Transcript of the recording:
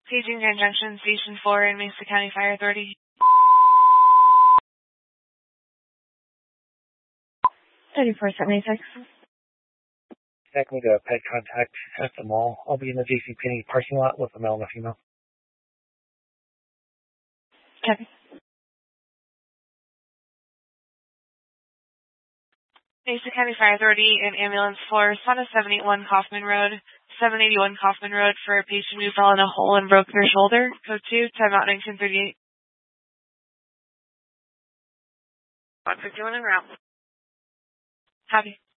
Paging Grand Junction, Station 4 in Mesa County Fire Authority. 3476. Connect me to a pet contact at the mall. I'll be in the JCPenney parking lot with a male and a female. Copy. Mesa County Fire Authority and Ambulance for Sana 781 Kaufman Road, 781 Kaufman Road for a patient who fell in a hole and broke their shoulder. Code 2, timeout 1938. 151 en route. Copy.